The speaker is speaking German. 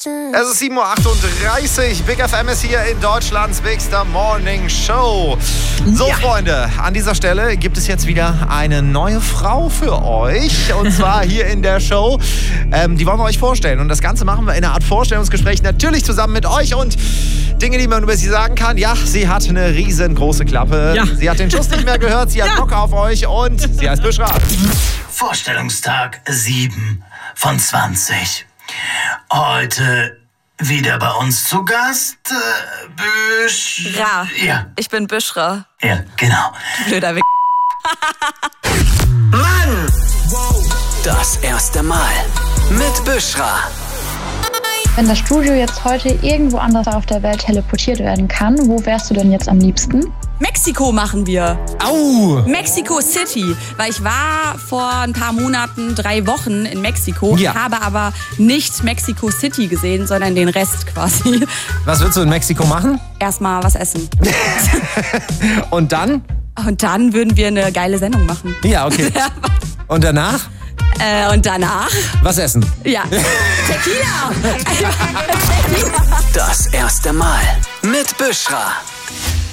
Es ist 7.38 Uhr. Big FM ist hier in Deutschlands Bigster Morning Show. So, ja. Freunde, an dieser Stelle gibt es jetzt wieder eine neue Frau für euch. Und zwar hier in der Show. Die wollen wir euch vorstellen. Und das Ganze machen wir in einer Art Vorstellungsgespräch. Natürlich zusammen mit euch. Und Dinge, die man über sie sagen kann. Ja, sie hat eine riesengroße Klappe. Ja. Sie hat den Schuss nicht mehr gehört. Sie hat Bock auf euch. Und sie heißt Büschra. Vorstellungstag 7 von 20. Heute wieder bei uns zu Gast, Büschra. Ja. Ich bin Büschra. Ja, genau. Blöder Wick. Mann! Das erste Mal mit Büschra. Wenn das Studio jetzt heute irgendwo anders auf der Welt teleportiert werden kann, wo wärst du denn jetzt am liebsten? Mexiko machen wir. Au! Mexico City. Weil ich war vor ein paar Monaten 3 Wochen in Mexiko. Ja. Habe aber nicht Mexico City gesehen, sondern den Rest quasi. Was willst du in Mexiko machen? Erstmal was essen. Und dann? Und dann würden wir eine geile Sendung machen. Ja, okay. Und danach? Und danach? Was essen? Ja. Tequila! Das erste Mal mit Büschra.